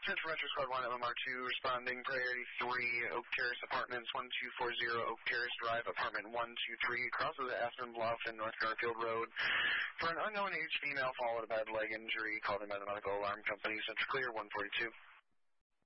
Central Metro Squad 1 MMR2 responding priority 3 Oak Terrace Apartments 1240 Oak Terrace Drive Apartment 123 crosses Aspen Bluff and North Garfield Road for an unknown age female followed by a leg injury called in by the medical alarm company. Central clear 142.